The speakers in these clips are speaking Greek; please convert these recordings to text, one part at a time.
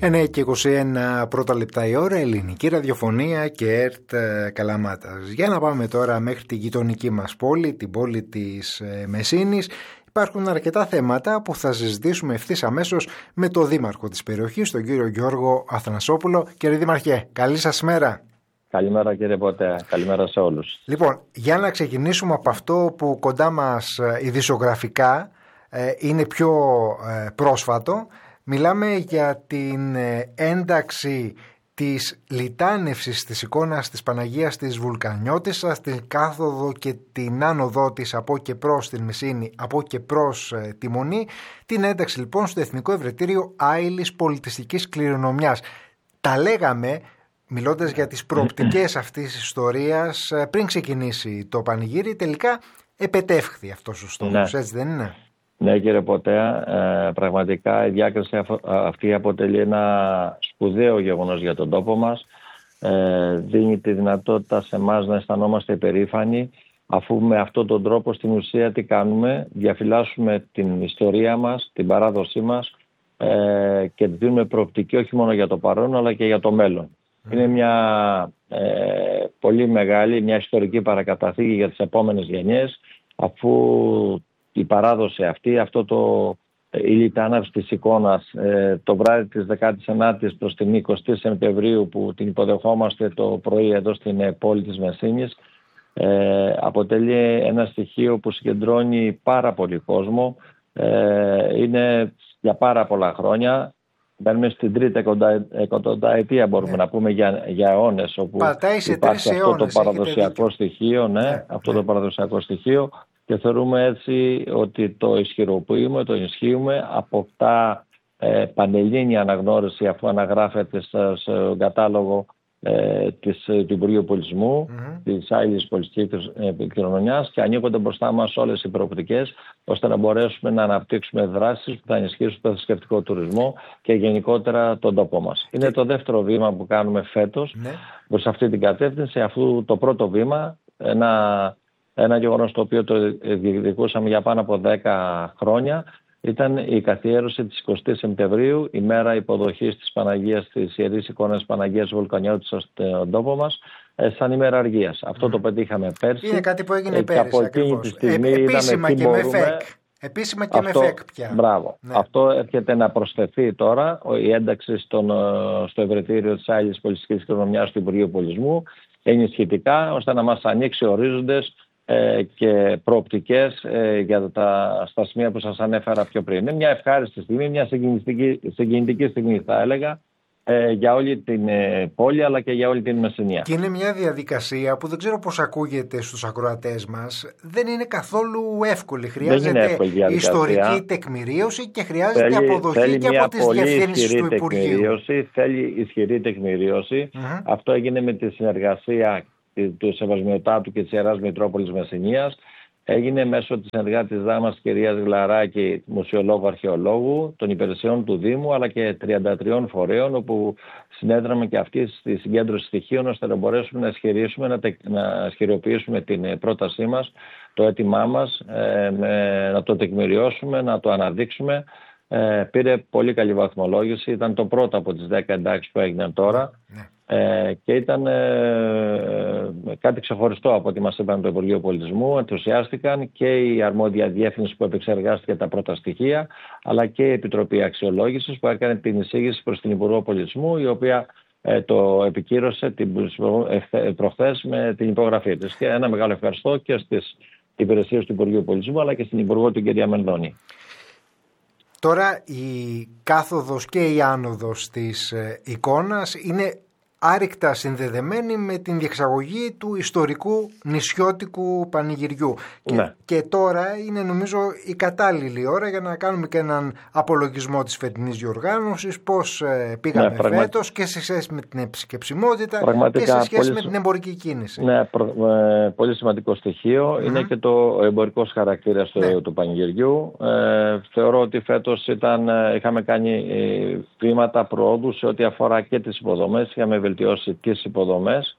9 και 21 πρώτα λεπτά η ώρα, ελληνική ραδιοφωνία και ΕΡΤ Καλαμάτας. Για να πάμε τώρα μέχρι τη γειτονική μας πόλη, την πόλη της Μεσσήνης. Υπάρχουν αρκετά θέματα που θα συζητήσουμε ευθύς αμέσως με τον δήμαρχο της περιοχής, τον κύριο Γιώργο Αθανασόπουλο. Κύριε Δήμαρχε, καλή σας μέρα. Καλημέρα κύριε Ποτέα, καλημέρα σε όλους. Λοιπόν, για να ξεκινήσουμε από αυτό που κοντά μας ειδησιογραφικά είναι πιο πρόσφατο, μιλάμε για την ένταξη της λιτάνευσης της εικόνας της Παναγίας της Βουλκανιώτισσας, την κάθοδο και την άνοδό της από και προς την Μεσσήνη, από και προς τη Μονή, την ένταξη λοιπόν στο Εθνικό Ευρετήριο Άειλης Πολιτιστικής Κληρονομιάς. Τα λέγαμε μιλώντας για τις προοπτικές αυτής της ιστορίας πριν ξεκινήσει το πανηγύρι, τελικά επετεύχθη αυτός ο στόχος, έτσι δεν είναι? Ναι κύριε Ποτέα, πραγματικά η διάκριση αυτή αποτελεί ένα σπουδαίο γεγονός για τον τόπο μας. Δίνει τη δυνατότητα σε εμάς να αισθανόμαστε υπερήφανοι, αφού με αυτόν τον τρόπο στην ουσία τι κάνουμε? Διαφυλάσσουμε την ιστορία μας, την παράδοσή μας και δίνουμε προοπτική όχι μόνο για το παρόν αλλά και για το μέλλον. Είναι μια πολύ μεγάλη, μια ιστορική παρακαταθήκη για τις επόμενες γενιές, αφού η παράδοση αυτή, η λιτάναυση της εικόνας το βράδυ της 19ης προς την 20η Σεπτεμβρίου που την υποδεχόμαστε το πρωί εδώ στην πόλη της Μεσσήνης, αποτελεί ένα στοιχείο που συγκεντρώνει πάρα πολύ κόσμο. Είναι για πάρα πολλά χρόνια. Μπαίνουμε στην τρίτη εκατονταετία, μπορούμε να πούμε, για αιώνες, όπου υπάρχει αυτό το παραδοσιακό στοιχείο, το παραδοσιακό στοιχείο, και θεωρούμε έτσι ότι το ισχυροποιούμε, το ενισχύουμε, αποκτά πανελλήνια αναγνώριση αφού αναγράφεται στο κατάλογο του Υπουργείου Πολιτισμού, της Άειλης Πολιτιστικής Κληρονομιάς, και ανοίγονται μπροστά μας όλες οι προοπτικές ώστε να μπορέσουμε να αναπτύξουμε δράσεις που θα ενισχύσουν το θρησκευτικό τουρισμό και γενικότερα τον τόπο μας. Είναι το δεύτερο βήμα που κάνουμε φέτος προς αυτή την κατεύθυνση, αφού το πρώτο βήμα, ένα γεγονός το οποίο το διεκδικούσαμε για πάνω από 10 χρόνια, ήταν η καθιέρωση της 20ης Σεπτεμβρίου, η μέρα υποδοχής της Παναγίας, της Ιερής Εικόνας Παναγίας Βουλκανιώτισσας στον τόπο μας, σαν ημέρα αργίας. Αυτό το πετύχαμε πέρσι. Είναι κάτι που έγινε πέρσι ακριβώς. Επίσημα και με ΦΕΚ. Επίσημα και με ΦΕΚ πια. Μπράβο. Ναι. Αυτό έρχεται να προσθεθεί τώρα, η ένταξη στο Ευρετήριο της Άειλης Πολιτιστικής Κληρονομιάς του Υπουργείου Πολιτισμού, ενισχυτικά ώστε να μας ανοίξει ορίζοντες και προοπτικές για στα σημεία που σας ανέφερα πιο πριν. Είναι μια ευχάριστη στιγμή, μια συγκινητική στιγμή θα έλεγα, για όλη την πόλη αλλά και για όλη την Μεσσηνία. Και είναι μια διαδικασία που δεν ξέρω πώς ακούγεται στους ακροατές μας. Δεν είναι καθόλου εύκολη. Χρειάζεται ιστορική τεκμηρίωση και χρειάζεται αποδοχή και από τις διευθύνσεις του Υπουργείου. Θέλει ισχυρή τεκμηρίωση. Αυτό έγινε με τη συνεργασία του Σεβασμιωτάτου και της Ιεράς Μητρόπολης Μεσσηνίας. Έγινε μέσω της συνεργάτης δάμας κυρίας Γλαράκη, μουσιολόγου αρχαιολόγου, των υπηρεσιών του Δήμου αλλά και 33 φορέων, όπου συνέδραμε και αυτή στη συγκέντρωση στοιχείων ώστε να μπορέσουμε να ισχυροποιήσουμε την πρότασή μας, το αίτημά μας, να το τεκμηριώσουμε, να το αναδείξουμε. Πήρε πολύ καλή βαθμολόγηση, ήταν το πρώτο από τις 10 εντάξεις που έγιναν τώρα. Και ήταν κάτι ξεχωριστό από ό,τι μας είπαν το Υπουργείο Πολιτισμού. Ενθουσιάστηκαν και η αρμόδια διεύθυνση που επεξεργάστηκε τα πρώτα στοιχεία, αλλά και η Επιτροπή Αξιολόγησης που έκανε την εισήγηση προς την Υπουργό Πολιτισμού, η οποία το επικύρωσε προχθές με την υπογραφή της. Και ένα μεγάλο ευχαριστώ και στις υπηρεσίες του Υπουργείου Πολιτισμού αλλά και στην Υπουργό την κυρία Μενδώνη. Τώρα η κάθοδος και η άνοδος της εικόνας είναι άρρηκτα συνδεδεμένη με την διεξαγωγή του ιστορικού νησιώτικου πανηγυριού. Και τώρα είναι νομίζω η κατάλληλη ώρα για να κάνουμε και έναν απολογισμό της φετινής διοργάνωσης, πώς πήγαμε φέτος και σε σχέση με την επισκεψιμότητα και σε σχέση με την εμπορική κίνηση. Ναι, πολύ σημαντικό στοιχείο είναι και το εμπορικός χαρακτήρας του πανηγυριού. Θεωρώ ότι φέτος είχαμε κάνει βήματα προόδου σε ό,τι αφορά και τις υποδομές. Είχαμε βελτιώσει τις υποδομές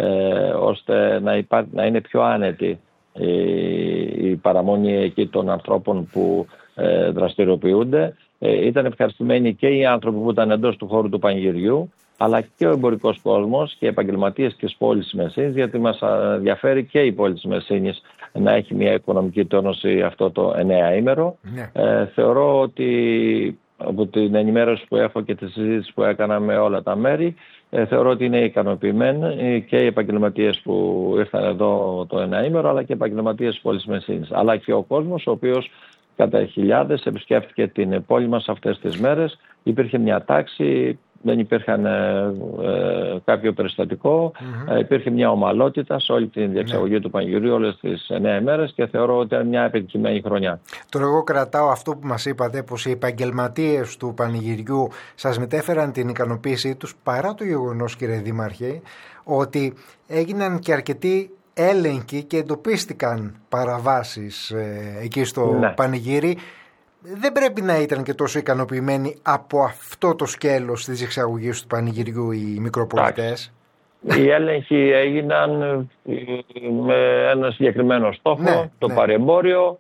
ώστε να είναι πιο άνετη η παραμονή εκεί των ανθρώπων που δραστηριοποιούνται. ήταν ευχαριστημένοι και οι άνθρωποι που ήταν εντός του χώρου του πανηγυριού, αλλά και ο εμπορικός κόσμος και οι επαγγελματίες της πόλης της Μεσίνης, γιατί μας ενδιαφέρει και η πόλη της Μεσίνης να έχει μια οικονομική τόνωση αυτό το 9ήμερο. Ναι. Θεωρώ ότι από την ενημέρωση που έχω και τη συζήτηση που έκανα με όλα τα μέρη, θεωρώ ότι είναι ικανοποιημένοι και οι επαγγελματίες που ήρθαν εδώ το 9ήμερο, αλλά και οι επαγγελματίες της πόλης της Μεσίνης, αλλά και ο κόσμος ο οποίος κατά χιλιάδες επισκέφτηκε την πόλη μας αυτές τις μέρες. Υπήρχε μια τάξη, δεν υπήρχαν κάποιο περιστατικό, υπήρχε μια ομαλότητα σε όλη την διεξαγωγή του πανηγυρίου όλες τις 9 ημέρες και θεωρώ ότι ήταν μια επιτυχημένη χρονιά. Τώρα εγώ κρατάω αυτό που μας είπατε, πως οι επαγγελματίες του πανηγυριού σας μετέφεραν την ικανοποίησή τους, παρά το γεγονός, κύριε Δήμαρχε, ότι έγιναν και αρκετοί έλεγχοι και εντοπίστηκαν παραβάσεις εκεί στο πανηγύρι. Δεν πρέπει να ήταν και τόσο ικανοποιημένοι από αυτό το σκέλος της εξαγωγής του πανηγυριού οι μικροπολιτές. Οι έλεγχοι έγιναν με ένα συγκεκριμένο στόχο, το παρεμπόριο.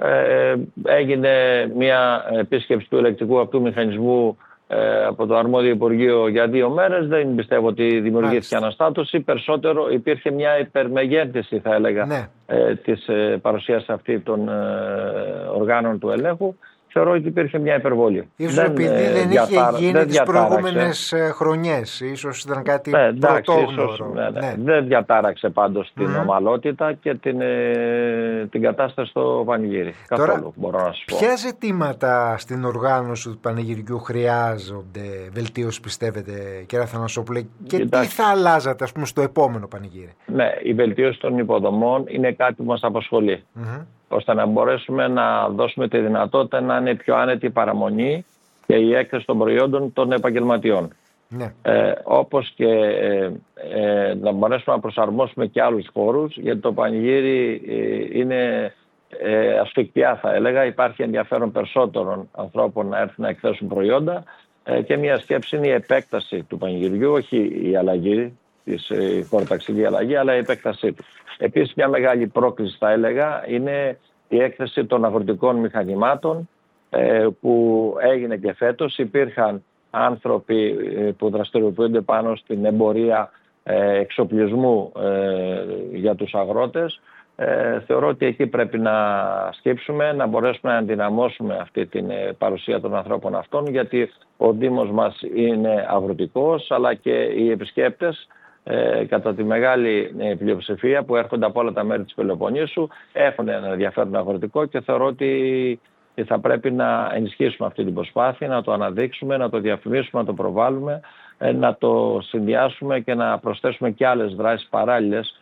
Έγινε μια επίσκεψη του ελεκτρικού αυτού μηχανισμού από το αρμόδιο Υπουργείο για 2 μέρες. Δεν πιστεύω ότι δημιουργήθηκε αναστάτωση. Περισσότερο υπήρχε μια υπερμεγέθυνση, θα έλεγα, της παρουσίας αυτή των οργάνων του ελέγχου. Θεωρώ ότι υπήρχε μια υπερβολή. Ίσως επειδή δεν είχε γίνει τις προηγούμενες χρονιές. Ίσως ήταν κάτι πρωτόγνωρο. Δεν διατάραξε πάντως την ομαλότητα και την κατάσταση στο πανηγύρι. Καθόλου, μπορώ να σας πω. Ποια ζητήματα στην οργάνωση του πανηγυριού χρειάζονται βελτίωση, πιστεύετε, κύριε Αθανασόπουλε, και τι θα αλλάζατε, ας πούμε, στο επόμενο πανηγύρι? Ναι, η βελτίωση των υποδομών είναι κάτι που μας απασχολεί. Ώστε να μπορέσουμε να δώσουμε τη δυνατότητα να είναι πιο άνετη η παραμονή και η έκθεση των προϊόντων των επαγγελματιών. Όπως και να μπορέσουμε να προσαρμόσουμε και άλλους χώρους, γιατί το πανηγύρι είναι ασφικτιά, θα έλεγα. Υπάρχει ενδιαφέρον περισσότερων ανθρώπων να έρθουν να εκθέσουν προϊόντα και μια σκέψη είναι η επέκταση του πανηγυριού, όχι η αλλαγή, η χωροταξική αλλαγή, αλλά η επέκτασή του. Επίσης, μια μεγάλη πρόκληση, θα έλεγα, είναι η έκθεση των αγροτικών μηχανημάτων που έγινε και φέτος. Υπήρχαν άνθρωποι που δραστηριοποιούνται πάνω στην εμπορία εξοπλισμού για τους αγρότες. Θεωρώ ότι εκεί πρέπει να σκύψουμε, να μπορέσουμε να ενδυναμώσουμε αυτή την παρουσία των ανθρώπων αυτών, γιατί ο Δήμος μας είναι αγροτικός, αλλά και οι επισκέπτες κατά τη μεγάλη πλειοψηφία που έρχονται από όλα τα μέρη της Πελοποννήσου έχουν ένα ενδιαφέρον αγροτικό και θεωρώ ότι θα πρέπει να ενισχύσουμε αυτή την προσπάθεια, να το αναδείξουμε, να το διαφημίσουμε, να το προβάλλουμε, να το συνδυάσουμε και να προσθέσουμε και άλλες δράσεις παράλληλες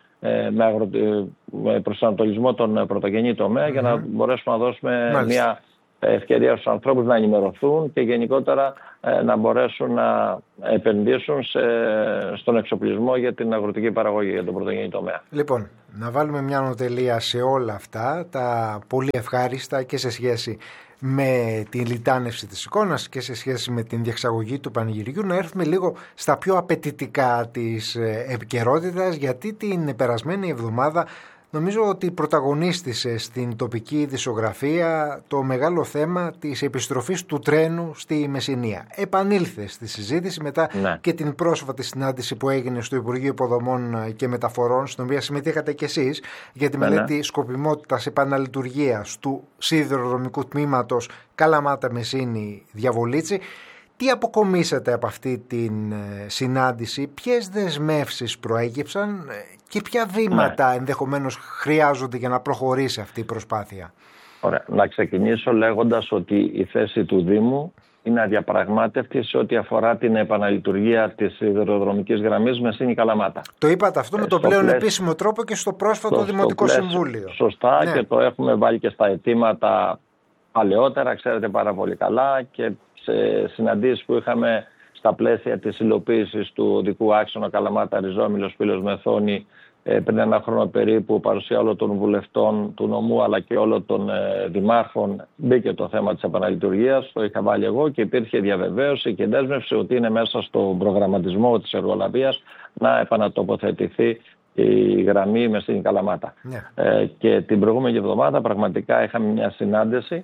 με προσανατολισμό των πρωτογενή τομέα για να μπορέσουμε να δώσουμε μια ευκαιρία στους ανθρώπους να ενημερωθούν και γενικότερα να μπορέσουν να επενδύσουν στον εξοπλισμό για την αγροτική παραγωγή, για τον πρωτογενή τομέα. Λοιπόν, να βάλουμε μια νοτελεία σε όλα αυτά τα πολύ ευχάριστα και σε σχέση με την λιτάνευση της εικόνας και σε σχέση με την διεξαγωγή του πανηγυριού, να έρθουμε λίγο στα πιο απαιτητικά της επικαιρότητας, γιατί την περασμένη εβδομάδα νομίζω ότι πρωταγωνίστησε στην τοπική ειδησιογραφία το μεγάλο θέμα της επιστροφής του τρένου στη Μεσσηνία. Επανήλθε στη συζήτηση μετά και την πρόσφατη συνάντηση που έγινε στο Υπουργείο Υποδομών και Μεταφορών, στην οποία συμμετείχατε κι εσείς, για τη μελέτη σκοπιμότητας επαναλειτουργίας του σιδηροδρομικού τμήματος Καλαμάτα Μεσσήνη Διαβολίτσι. Τι αποκομίσατε από αυτή την συνάντηση, ποιες δεσμεύσεις προέκυψαν και ποια βήματα ενδεχομένως χρειάζονται για να προχωρήσει αυτή η προσπάθεια? Ωραία. Να ξεκινήσω λέγοντας ότι η θέση του Δήμου είναι αδιαπραγμάτευτη σε ό,τι αφορά την επαναλειτουργία της σιδηροδρομικής γραμμής Μεσσήνη Καλαμάτα. Το είπατε αυτό με τον πλέον επίσημο τρόπο και στο πρόσφατο Δημοτικό Συμβούλιο. Σωστά, και το έχουμε βάλει και στα αιτήματα παλαιότερα, ξέρετε πάρα πολύ καλά, και σε συναντήσεις που είχαμε στα πλαίσια της υλοποίησης του οδικού άξονα Καλαμάτα Ριζόμυλος Πύλος Μεθόνη πριν ένα χρόνο περίπου, παρουσία όλων των βουλευτών του νομού αλλά και όλων των δημάρχων, μπήκε το θέμα της επαναλειτουργίας. Το είχα βάλει εγώ και υπήρχε διαβεβαίωση και δέσμευση ότι είναι μέσα στον προγραμματισμό της εργολαβίας να επανατοποθετηθεί η γραμμή Μεσσήνη Καλαμάτα. Και την προηγούμενη εβδομάδα πραγματικά είχαμε μια συνάντηση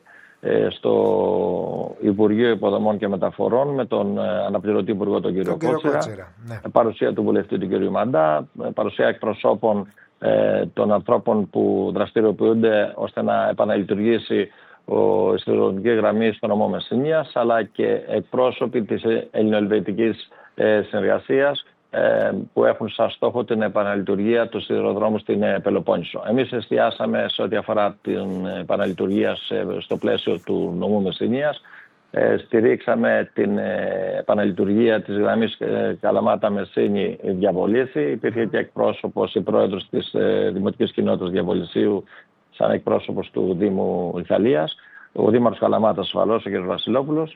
στο Υπουργείο Υποδομών και Μεταφορών με τον αναπληρωτή υπουργό τον κύριο Κότσιρα, ναι. Παρουσία του βουλευτή του κύριο Μαντά, παρουσία εκπροσώπων των ανθρώπων που δραστηριοποιούνται ώστε να επαναλειτουργήσει η σιδηροδρομική γραμμή στο νομό Μεσσηνίας, αλλά και εκπρόσωποι της ελληνοελβετικής συνεργασίας που έχουν σαν στόχο την επαναλειτουργία του σιδηροδρόμου στην Πελοπόννησο. Εμείς εστιάσαμε σε ό,τι αφορά την επαναλειτουργία στο πλαίσιο του νομού Μεσσηνίας. Στηρίξαμε την επαναλειτουργία της γραμμής Καλαμάτα-Μεσσήνη Διαβολίση. Υπήρχε και εκπρόσωπος, η πρόεδρος της Δημοτικής Κοινότητας Διαβολισίου, σαν εκπρόσωπος του Δήμου Ιθαλίας, ο Δήμαρχος Καλαμάτας ασφαλώς, ο κ. Βασιλόπουλος,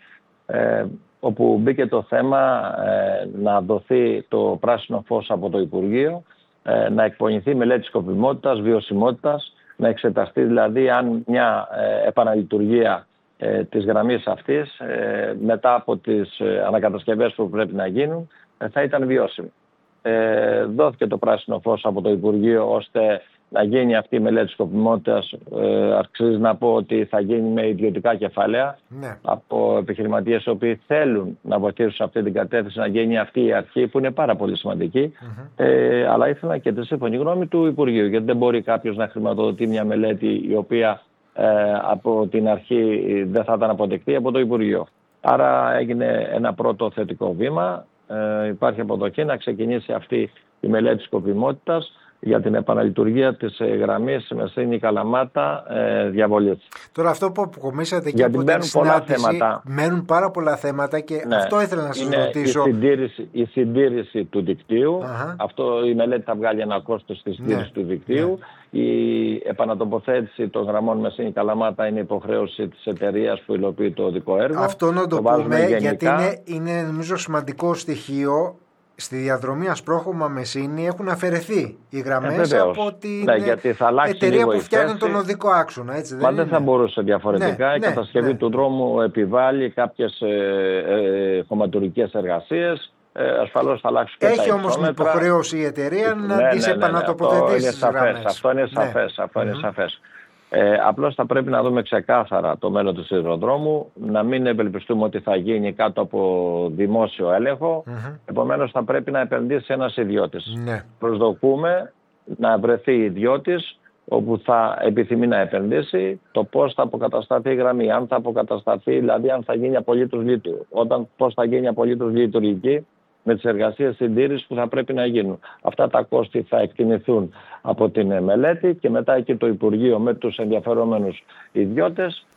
όπου μπήκε το θέμα να δοθεί το πράσινο φως από το Υπουργείο, να εκπονηθεί μελέτη σκοπιμότητας, βιωσιμότητας, να εξεταστεί δηλαδή αν μια επαναλειτουργία της γραμμής αυτής μετά από τις ανακατασκευές που πρέπει να γίνουν θα ήταν βιώσιμη. Δόθηκε το πράσινο φως από το Υπουργείο ώστε να γίνει αυτή η μελέτη σκοπιμότητας. Αξίζει να πω ότι θα γίνει με ιδιωτικά κεφάλαια, ναι, από επιχειρηματίες οι οποίοι θέλουν να βοηθήσουν σε αυτή την κατεύθυνση, να γίνει αυτή η αρχή που είναι πάρα πολύ σημαντική. Αλλά ήθελα και τη σύμφωνη γνώμη του Υπουργείου, γιατί δεν μπορεί κάποιος να χρηματοδοτεί μια μελέτη η οποία από την αρχή δεν θα ήταν αποδεκτή από το Υπουργείο. Άρα έγινε ένα πρώτο θετικό βήμα. Υπάρχει αποδοχή να ξεκινήσει αυτή η μελέτη σκοπιμότητας για την επαναλειτουργία της γραμμής Μεσσήνη Καλαμάτα Διαβολίση. Τώρα αυτό που αποκομίσατε και από την συνάντηση, μένουν πάρα πολλά θέματα και ναι, αυτό ήθελα να σας ρωτήσω. Η συντήρηση του δικτύου, αυτό η μελέτη θα βγάλει ένα κόστος στη συντήρηση του δικτύου. Η επανατοποθέτηση των γραμμών Μεσσήνη Καλαμάτα είναι υποχρέωση της εταιρείας που υλοποιεί το οδικό έργο. Αυτό να το πούμε γιατί είναι νομίζω σημαντικό στοιχείο. Στη διαδρομή Ασπρόχωμα Μεσσήνη έχουν αφαιρεθεί οι γραμμές από την εταιρεία που φτιάχνει τον οδικό άξονα. Έτσι, δεν θα μπορούσε διαφορετικά. Η κατασκευή του δρόμου επιβάλλει κάποιες χωματουρικές εργασίες. Ασφαλώς θα αλλάξει και έχει όμως την υποχρέωση η εταιρεία να τις επανατοποθετήσει τις γραμμές. Αυτό είναι σαφές. Απλώς θα πρέπει να δούμε ξεκάθαρα το μέλλον του σιδηροδρόμου, να μην ευελπιστούμε ότι θα γίνει κάτω από δημόσιο έλεγχο. Επομένως θα πρέπει να επενδύσει ένας ιδιώτης. Προσδοκούμε να βρεθεί ιδιώτης όπου θα επιθυμεί να επενδύσει, το πώς θα αποκατασταθεί η γραμμή, αν θα αποκατασταθεί, δηλαδή αν θα γίνει απολύτως πώς θα γίνει απολύτως λειτουργική με τις εργασίες συντήρησης που θα πρέπει να γίνουν. Αυτά τα κόστη θα εκτιμηθούν από την μελέτη και μετά εκεί το Υπουργείο με τους ενδιαφερόμενους ιδιώτες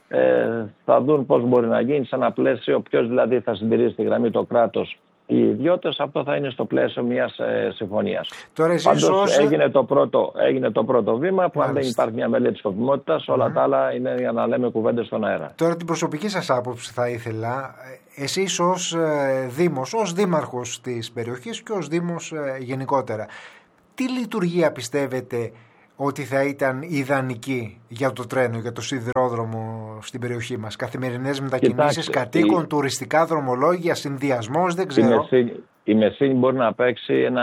θα δουν πώς μπορεί να γίνει σε ένα πλαίσιο, ποιος δηλαδή θα συντηρήσει τη γραμμή, το κράτος, οι ιδιώτες. Αυτό θα είναι στο πλαίσιο μιας συμφωνίας. Πάντως έγινε το πρώτο βήμα που αν δεν υπάρχει μια μελέτη σκοπιμότητας, όλα τα άλλα είναι για να λέμε κουβέντες στον αέρα. Τώρα την προσωπική σας άποψη θα ήθελα, εσείς ως Δήμος, ως Δήμαρχος της περιοχής και ως Δήμος γενικότερα, τι λειτουργία πιστεύετε ότι θα ήταν ιδανική για το τρένο, για το σιδηρόδρομο στην περιοχή μας? Καθημερινές μετακινήσεις κατοίκων, τουριστικά δρομολόγια, συνδυασμός, δεν ξέρω. Η Μεσσήνη μπορεί να παίξει ένα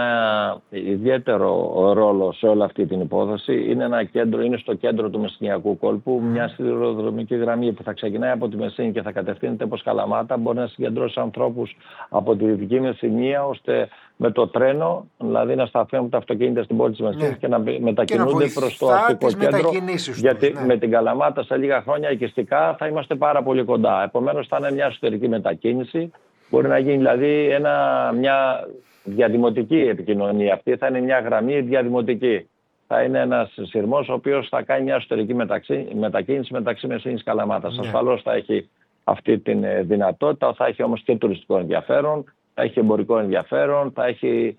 ιδιαίτερο ρόλο σε όλη αυτή την υπόθεση. Είναι στο κέντρο του Μεσσηνιακού κόλπου. Μια σιδηροδρομική γραμμή που θα ξεκινάει από τη Μεσσήνη και θα κατευθύνεται προς Καλαμάτα μπορεί να συγκεντρώσει ανθρώπους από τη Δυτική Μεσσηνία, ώστε με το τρένο, δηλαδή να σταθούν τα αυτοκίνητα στην πόλη της Μεσσήνης και να μετακινούνται προς το αστικό κέντρο. Γιατί με την Καλαμάτα σε λίγα χρόνια οικιστικά θα είμαστε πάρα πολύ κοντά. Επομένως θα είναι μια εσωτερική μετακίνηση. Μπορεί να γίνει δηλαδή μια διαδημοτική επικοινωνία. Αυτή θα είναι μια γραμμή διαδημοτική. Θα είναι ένας σειρμός ο οποίος θα κάνει μια εσωτερική μετακίνηση μεταξύ Μεσσήνης και Καλαμάτας. Ασφαλώς θα έχει αυτή τη δυνατότητα, θα έχει όμως και τουριστικό ενδιαφέρον, θα έχει εμπορικό ενδιαφέρον, θα έχει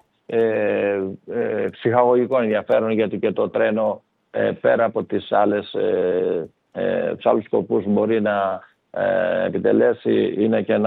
ψυχαγωγικό ενδιαφέρον, γιατί και το τρένο πέρα από τους άλλους σκοπούς μπορεί να επιτελέσει, είναι και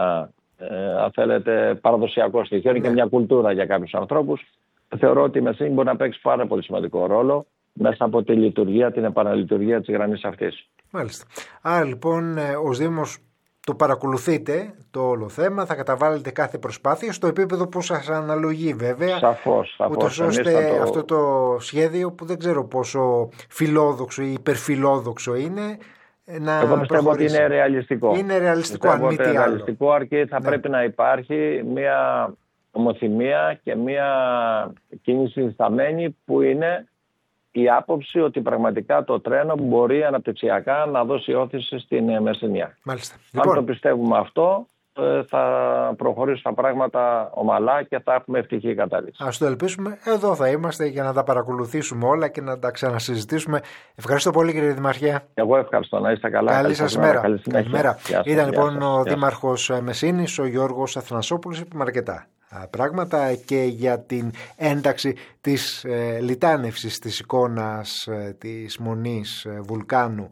αν θέλετε, παραδοσιακό στοιχείο, είναι και μια κουλτούρα για κάποιους ανθρώπους. Θεωρώ ότι η Μεσσήνη μπορεί να παίξει πάρα πολύ σημαντικό ρόλο μέσα από τη λειτουργία, την επαναλειτουργία της γραμμής αυτής. Μάλιστα. Άρα λοιπόν ως Δήμος το παρακολουθείτε το όλο θέμα, θα καταβάλλετε κάθε προσπάθεια στο επίπεδο που σας αναλογεί βέβαια. Σαφώς. Ούτως ώστε αυτό το σχέδιο που δεν ξέρω πόσο φιλόδοξο ή υπερφιλόδοξο είναι, να Εγώ πιστεύω ότι είναι ρεαλιστικό. Είναι ρεαλιστικό, αν μη τι άλλο. Ρεαλιστικό, αρκεί θα πρέπει να υπάρχει μια ομοθυμία και μια κίνηση σταμένη που είναι η άποψη ότι πραγματικά το τρένο μπορεί αναπτυξιακά να δώσει όθηση στην Μεσσηνία. Μάλιστα. Αν το πιστεύουμε αυτό, θα προχωρήσουν τα πράγματα ομαλά και θα έχουμε ευτυχή κατάληξη. Ας το ελπίσουμε. Εδώ θα είμαστε για να τα παρακολουθήσουμε όλα και να τα ξανασυζητήσουμε. Ευχαριστώ πολύ, κύριε Δημαρχέ. Εγώ ευχαριστώ. Να είστε καλά. Καλή σας μέρα. Καλημέρα. Ήταν λοιπόν ο Δήμαρχος Μεσσήνης, ο Γιώργος Αθανασόπουλος. Είπαμε αρκετά πράγματα και για την ένταξη της λιτάνευσης της εικόνας της Μονής Βουλκάνου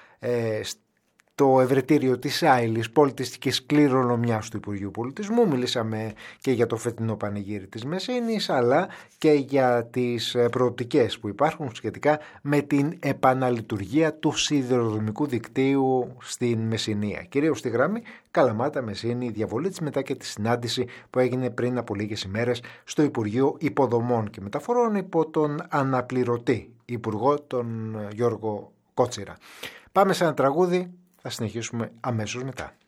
το ευρετήριο της Άιλης πολιτιστικής κληρονομιάς του Υπουργείου Πολιτισμού. Μιλήσαμε και για το φετινό πανηγύρι της Μεσσήνης, αλλά και για τις προοπτικές που υπάρχουν σχετικά με την επαναλειτουργία του σιδηροδρομικού δικτύου στην Μεσσηνία. Κυρίως στη γραμμή Καλαμάτα Μεσσήνη, η διαβολή της μετά και τη συνάντηση που έγινε πριν από λίγες ημέρες στο Υπουργείο Υποδομών και Μεταφορών υπό τον αναπληρωτή Υπουργό, τον Γιώργο Κότσιρα. Πάμε σε ένα τραγούδι. Θα συνεχίσουμε αμέσως μετά.